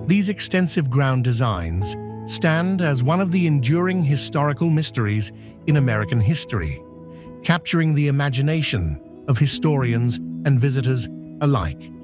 These extensive ground designs stand as one of the enduring historical mysteries in American history, capturing the imagination of historians and visitors alike.